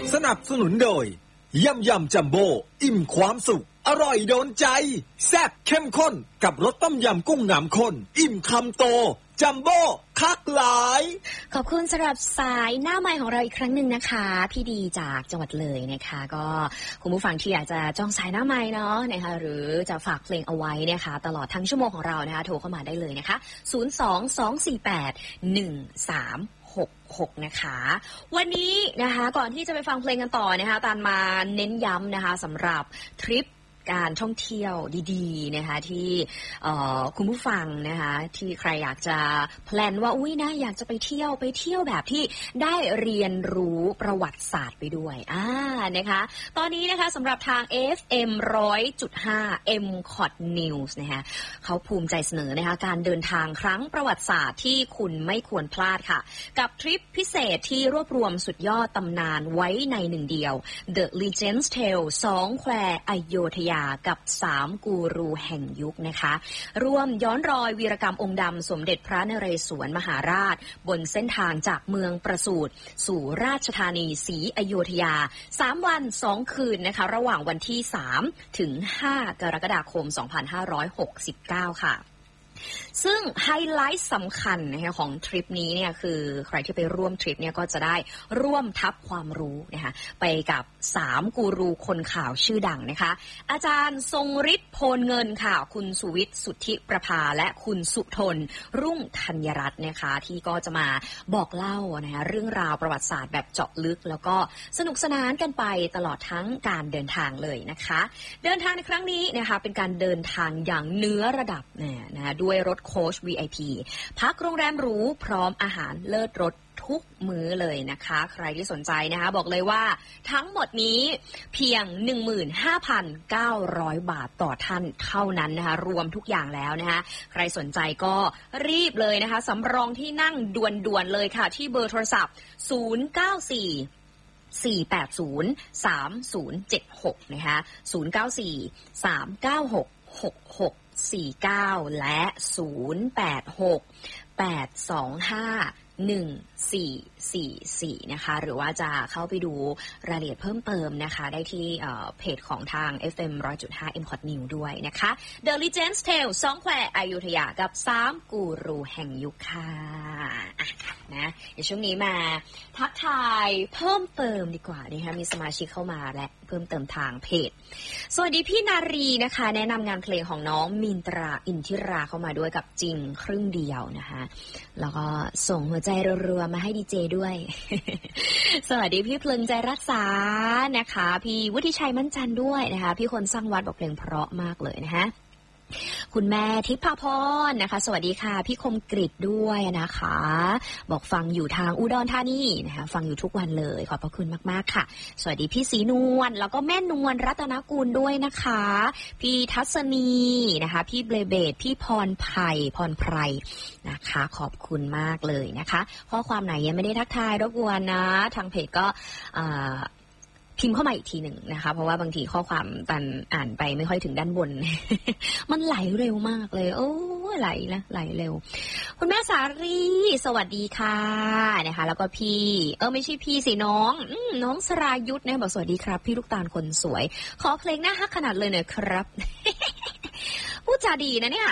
สนับสนุนโดยยำจัมโบ้อิ่มความสุขอร่อยโดนใจแซ่บเข้มข้นกับรสต้มยำกุ้งน้ำข้นอิ่มคำโตจัมโบ้คักหลายขอบคุณสำหรับสายหน้าไมค์ของเราอีกครั้งหนึ่งนะคะพี่ดีจากจังหวัดเลยนะคะก็คุณผู้ฟังที่อยากจะจองสายหน้าไมค์เนาะนะคะหรือจะฝากเพลงเอาไว้นะคะตลอดทั้งชั่วโมงของเรานะคะโทรเข้ามาได้เลยนะคะ022481366นะคะวันนี้นะคะก่อนที่จะไปฟังเพลงกันต่อนะคะตามมาเน้นย้ำนะคะสำหรับทริปการท่องเที่ยวดีๆนะคะที่คุณผู้ฟังนะคะที่ใครอยากจะแพลนว่าอุ้ยนะอยากจะไปเที่ยวแบบที่ได้เรียนรู้ประวัติศาสตร์ไปด้วยนะคะตอนนี้นะคะสำหรับทาง FM 100.5 MCOT News นะคะเขาภูมิใจเสนอนะคะการเดินทางครั้งประวัติศาสตร์ที่คุณไม่ควรพลาดค่ะกับทริปพิเศษที่รวบรวมสุดยอดตำนานไว้ในหนึ่งเดียว The Legends Tale 2 แควอโยธยากับ3กูรูแห่งยุคนะคะร่วมย้อนรอยวีรกรรมองค์ดำสมเด็จพระนเรศวรมหาราชบนเส้นทางจากเมืองประสูติสู่ราชธานีศรีอโยธยา3 วัน 2 คืนนะคะระหว่างวันที่3ถึง5กรกฎาคม2569ค่ะซึ่งไฮไลท์สำคัญนะคะของทริปนี้เนี่ยคือใครที่ไปร่วมทริปเนี่ยก็จะได้ร่วมทับความรู้นะคะไปกับ3กูรูคนข่าวชื่อดังนะคะอาจารย์ทรงฤทธิ์โพลเงินค่ะคุณสุวิทย์สุทธิประภาและคุณสุทนรุ่งธัญรัตน์นะคะที่ก็จะมาบอกเล่านะคะเรื่องราวประวัติศาสตร์แบบเจาะลึกแล้วก็สนุกสนานกันไปตลอดทั้งการเดินทางเลยนะคะเดินทางในครั้งนี้นะคะเป็นการเดินทางอย่างเนื้อระดับนะคะด้วยรถโค้ช VIP พักโรงแรมหรูพร้อมอาหารเลิศรสทุกมื้อเลยนะคะใครที่สนใจนะคะบอกเลยว่าทั้งหมดนี้เพียง 15,900 บาทต่อท่านเท่านั้นนะคะรวมทุกอย่างแล้วนะคะใครสนใจก็รีบเลยนะคะสำรองที่นั่งด่วนๆเลยค่ะที่เบอร์โทรศัพท์094-480-3076นะคะ094-396-6649และ086-825-1444นะคะหรือว่าจะเข้าไปดูรายละเอียดเพิ่มเติมนะคะได้ที่เพจของทาง FM 100.5 MCOT News ด้วยนะคะ The Legends Tale 2 แควอโยธยากับ3กูรูแห่งยุคค่ะนะเดี๋ยวช่วงนี้มาทักทายเพิ่มเติมดีกว่านะคะมีสมาชิกเข้ามาและเพิ่มเติมทางเพจสวัสดีพี่นารีนะคะแนะนำงานเพลงของน้องมินตราอินทิราเข้ามาด้วยกับจริงครึ่งเดียวนะคะแล้วก็ส่งหัวใจรัวๆมาให้ดีเจด้วย สวัสดีพี่เพลิงใจรักษานะคะพี่วุฒิชัยมั่นจันทร์ด้วยนะคะพี่คนสร้างวัดบอกเพลงเพราะมากเลยนะคะคุณแม่ทิพย์พรนะคะสวัสดีค่ะพี่คมกฤษด้วยนะคะบอกฟังอยู่ทางอุดรธานีนะคะฟังอยู่ทุกวันเลยขอบพระคุณมากๆค่ะสวัสดีพี่ศรีนวลแล้วก็แม่นวลรัตนกุลด้วยนะคะพี่ทัศนีนะคะพี่เบลเบดพี่พรไพรนะคะขอบคุณมากเลยนะคะข้อความไหนยังไม่ได้ทักทายรบกวนนะทางเพจก็พิมพ์เข้ามาอีกทีหนึ่งนะคะเพราะว่าบางทีข้อความตันอ่านไปไม่ค่อยถึงด้านบน มันไหลเร็วมากเลยโอ้ไหลเร็วคุณแม่สารีสวัสดีค่ะนะคะแล้วก็พี่ไม่ใช่พี่สิน้องสรายุทธนะบอกสวัสดีครับพี่ลูกตาลคนสวยขอเพลงหน้าฮักขนาดเลยหน่อยครับ พูดจาดีนะเนี่ย